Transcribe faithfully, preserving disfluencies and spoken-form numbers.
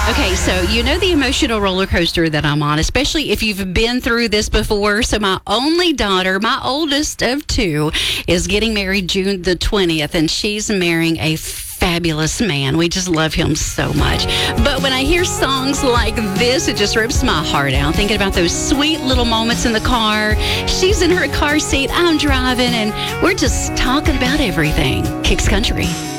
Okay, so you know the emotional roller coaster that I'm on, especially if you've been through this before. So my only daughter, my oldest of two, is getting married June the twentieth, and she's marrying a fabulous man. We just love him so much. But when I hear songs like this, it just rips my heart out. Thinking about those sweet little moments in the car. She's in her car seat, I'm driving, and we're just talking about everything. Kicks Country.